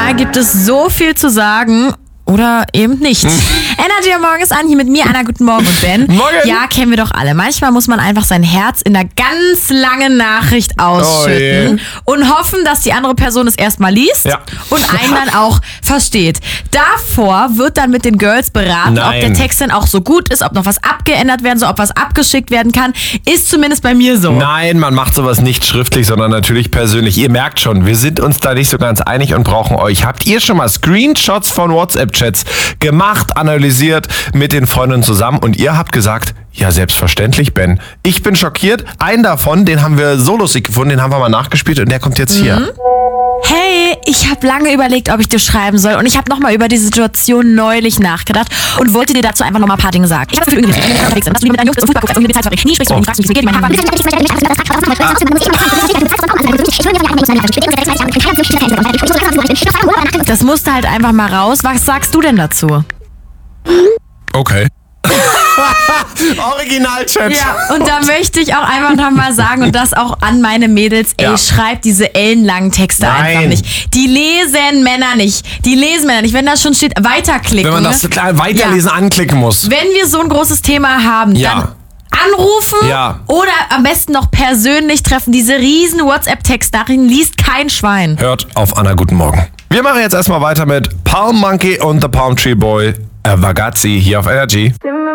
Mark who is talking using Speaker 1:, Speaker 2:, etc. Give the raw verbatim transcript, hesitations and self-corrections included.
Speaker 1: Mal gibt es so viel zu sagen. Oder eben nicht. Energy am Morgen ist an, hier mit mir, Anna, guten Morgen und Ben.
Speaker 2: Morgen.
Speaker 1: Ja, kennen wir doch alle. Manchmal muss man einfach sein Herz in einer ganz langen Nachricht ausschütten
Speaker 2: Oh
Speaker 1: und hoffen, dass die andere Person es erstmal liest
Speaker 2: Ja.
Speaker 1: und einen dann auch versteht. Davor wird dann mit den Girls beraten,
Speaker 2: Nein.
Speaker 1: ob der Text denn auch so gut ist, ob noch was abgeändert werden soll, ob was abgeschickt werden kann. Ist zumindest bei mir so.
Speaker 2: Nein, man macht sowas nicht schriftlich, sondern natürlich persönlich. Ihr merkt schon, wir sind uns da nicht so ganz einig und brauchen euch. Habt ihr schon mal Screenshots von WhatsApp-Chats gemacht, analysiert mit den Freundinnen zusammen und ihr habt gesagt, ja selbstverständlich, Ben. Ich bin schockiert. Einen davon, den haben wir so lustig gefunden, den haben wir mal nachgespielt und der kommt jetzt hier.
Speaker 1: Mhm. Hey, ich habe lange überlegt, ob ich dir schreiben soll und ich habe nochmal über die Situation neulich nachgedacht und wollte dir dazu einfach nochmal ein paar Dinge sagen. Ich habe für irgendwie unterwegs sind, dass du mit deinem Jungs so Fußball guckst und mit Zeit nie sprichst und fragst, wie es geht, mein Das musste halt einfach mal raus. Was sagst du denn dazu?
Speaker 2: Okay. Original-Chat.
Speaker 1: Ja, und da möchte ich auch einfach nochmal sagen und das auch an meine Mädels, ey,
Speaker 2: Ja.
Speaker 1: schreibt diese ellenlangen Texte
Speaker 2: Nein.
Speaker 1: einfach nicht. Die lesen Männer nicht. Die lesen Männer nicht. Wenn da schon steht, weiterklicken.
Speaker 2: Wenn man das so klar weiterlesen anklicken muss.
Speaker 1: Wenn wir so ein großes Thema haben,
Speaker 2: Ja.
Speaker 1: dann anrufen
Speaker 2: Ja.
Speaker 1: oder am besten noch persönlich treffen. Diese riesen WhatsApp-Textnachrichten liest kein Schwein.
Speaker 2: Hört auf Anna, guten Morgen. Wir machen jetzt erstmal weiter mit Palm Monkey und The Palm Tree Boy, äh, Vagazzi hier auf Energy.